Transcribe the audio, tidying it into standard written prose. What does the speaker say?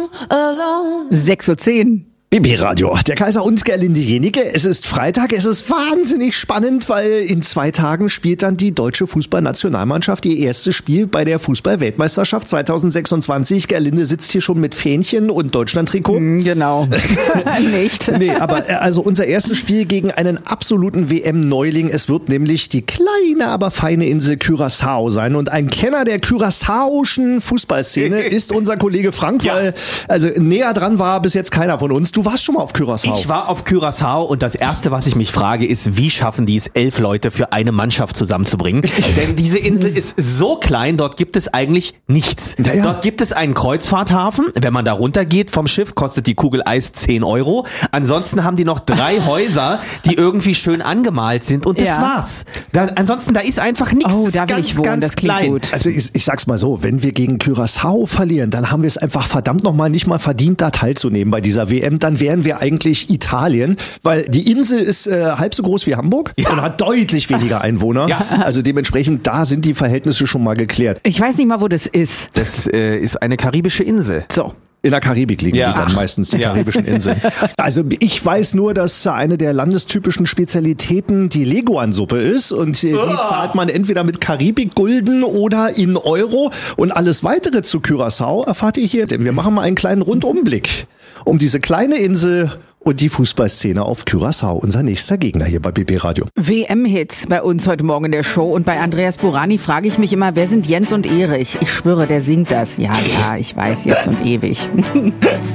6:10 Uhr. BB-Radio, der Kaiser und Gerlinde Jenike. Es ist Freitag, es ist wahnsinnig spannend, weil in 2 Tagen spielt dann die deutsche Fußballnationalmannschaft ihr erstes Spiel bei der Fußball-Weltmeisterschaft 2026. Gerlinde sitzt hier schon mit Fähnchen und Deutschland-Trikot. Genau. Nicht. Nee, aber also unser erstes Spiel gegen einen absoluten WM-Neuling. Es wird nämlich die kleine, aber feine Insel Curaçao sein. Und ein Kenner der curaçaoischen Fußballszene ist unser Kollege Frank, weil also näher dran war bis jetzt keiner von uns. Du warst schon mal auf Curaçao. Ich war auf Curaçao und das Erste, was ich mich frage, ist, wie schaffen die es, 11 Leute für eine Mannschaft zusammenzubringen? Denn diese Insel ist so klein, dort gibt es eigentlich nichts. Naja. Dort gibt es einen Kreuzfahrthafen. Wenn man da runtergeht vom Schiff, kostet die Kugel Eis 10 €. Ansonsten haben die noch 3 Häuser, die irgendwie schön angemalt sind und das war's. Ansonsten, da ist einfach nichts. Oh, Das da ist will ganz, ich wohnen, ganz das klingt klein. gut. Also ich sag's mal so, wenn wir gegen Curaçao verlieren, dann haben wir es einfach verdammt nochmal nicht mal verdient, da teilzunehmen bei dieser WM. Dann wären wir eigentlich Italien, weil die Insel ist halb so groß wie Hamburg und hat deutlich weniger Einwohner. Ja. Also dementsprechend, da sind die Verhältnisse schon mal geklärt. Ich weiß nicht mal, wo das ist. Das ist eine karibische Insel. So. In der Karibik liegen die dann meistens, die karibischen Inseln. Also ich weiß nur, dass eine der landestypischen Spezialitäten die Leguansuppe ist und die zahlt man entweder mit Karibik-Gulden oder in Euro und alles weitere zu Curaçao erfahrt ihr hier, denn wir machen mal einen kleinen Rundumblick um diese kleine Insel und die Fußballszene auf Curaçao, unser nächster Gegner hier bei BB Radio. WM-Hits bei uns heute Morgen in der Show und bei Andreas Burani frage ich mich immer, wer sind Jens und Erich? Ich schwöre, der singt das. Ja, ich weiß, jetzt und ewig.